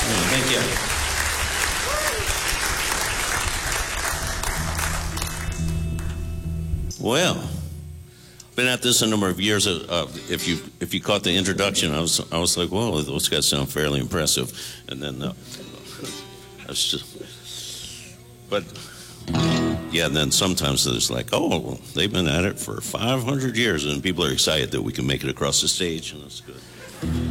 Thank you. Well, been at this a number of years. If you caught the introduction, I was like, whoa, those guys sound fairly impressive, and then that's just. But yeah, and then sometimes there's like, oh, well, they've been at it for 500 years, and people are excited that we can make it across the stage, and that's good.